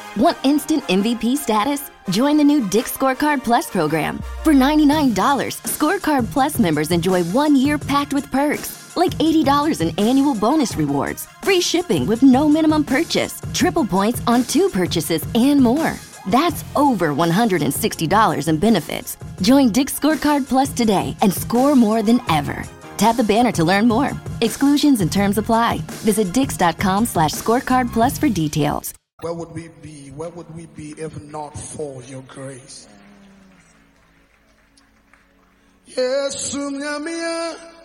Want instant MVP status? Join the new Dick's Scorecard Plus program. For $99, Scorecard Plus members enjoy 1 year packed with perks, like $80 in annual bonus rewards, free shipping with no minimum purchase, triple points on 2 purchases, and more. That's over $160 in benefits. Join Dick's Scorecard Plus today and score more than ever. Tap the banner to learn more. Exclusions and terms apply. Visit dix.com/scorecard plus for details. Where would we be? Where would we be if not for your grace? Yes,